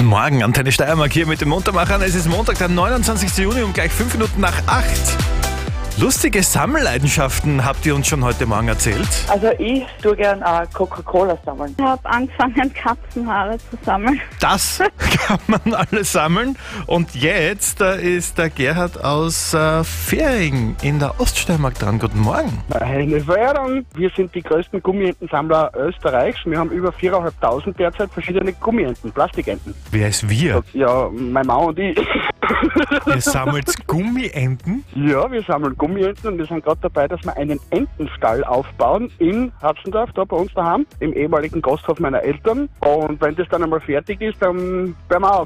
Guten Morgen, Antenne Steiermark hier mit den Muntermachern. Es ist Montag, der 29. Juni um gleich 5 Minuten nach 8. Lustige Sammelleidenschaften habt ihr uns schon heute Morgen erzählt. Also ich tue gern Coca-Cola sammeln. Ich habe angefangen, Katzenhaare zu sammeln. Das kann man alles sammeln. Und jetzt ist der Gerhard aus Fähring in der Oststeiermark dran. Guten Morgen. Eine Feierung. Wir sind die größten Gummientensammler Österreichs. Wir haben über 4.500 derzeit verschiedene Gummienten, Plastikenten. Wer ist wir? Ja, mein Mann und ich. Ihr sammelt Gummienten? Ja, wir sammeln Gummienten und wir sind gerade dabei, dass wir einen Entenstall aufbauen in Hatzendorf, da bei uns daheim, im ehemaligen Gasthof meiner Eltern. Und wenn das dann einmal fertig ist, dann hören wir auf.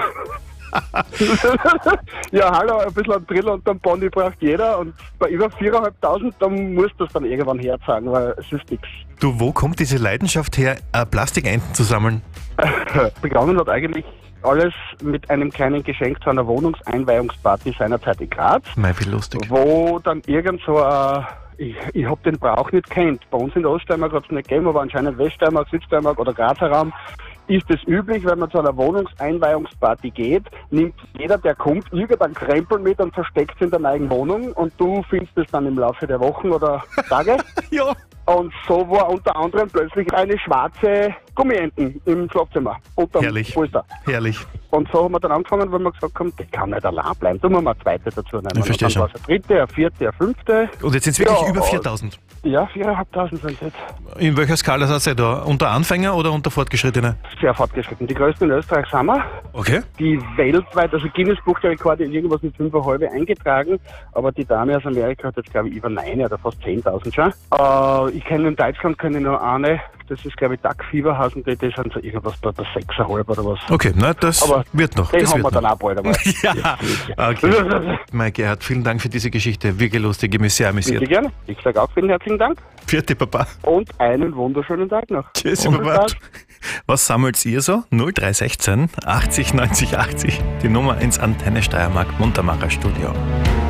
Ja, hallo, ein bisschen ein Drill und ein Pony braucht jeder und bei über 4.500, dann muss das dann irgendwann herzagen, weil es ist nichts. Du, wo kommt diese Leidenschaft her, Plastikenten zu sammeln? Begonnen hat eigentlich alles mit einem kleinen Geschenk zu einer Wohnungseinweihungsparty seinerzeit in Graz. Mei, wie lustig. Wo dann irgend so ich hab den Brauch nicht kennt. Bei uns in der Oststeiermark hat es nicht gegeben, aber anscheinend Weststeiermark, Südsteiermark oder Grazer Raum ist es üblich, wenn man zu einer Wohnungseinweihungsparty geht, nimmt jeder, der kommt, irgendeinen Krempel mit und versteckt es in der eigenen Wohnung und du findest es dann im Laufe der Wochen oder Tage. Ja. Und so war unter anderem plötzlich eine schwarze Gummienten im Schlafzimmer. Unterm Herrlich. Polster. Herrlich. Und so haben wir dann angefangen, weil wir gesagt haben, das kann nicht allein bleiben. Da müssen wir eine zweite dazu nehmen. Ich verstehe und dann war es eine dritte, eine vierte, eine fünfte. Und jetzt sind es wirklich Ja, über 4.000. Ja, 4.500 sind es jetzt. In welcher Skala seid ihr da? Unter Anfänger oder unter Fortgeschrittene? Sehr fortgeschritten. Die größten in Österreich sind wir. Okay. Die weltweit, also Guinness Buch der Rekorde ist irgendwas mit 5,5 eingetragen, aber die Dame aus Amerika hat jetzt, glaube ich, über 9 oder fast 10.000 schon. Ich kenne in Deutschland nur eine, das ist, glaube ich, Duck Fieberhausen, die sind so irgendwas bei 6,5 oder was. Okay, na, das Aber wird noch. Den Das haben wird wir dann noch. auch bald einmal. Ja, okay. Mein Gerhard, vielen Dank für diese Geschichte. Wirklich lustig, ich mich sehr Bitte amüsiert. gerne. Ich sage auch vielen herzlichen Dank Vierte Papa. und einen wunderschönen Tag noch. Tschüss, Und Papa. bis Was sammelt ihr so? 0316 80 90 80. Die Nummer ins Antenne Steiermark Muntermacher Studio.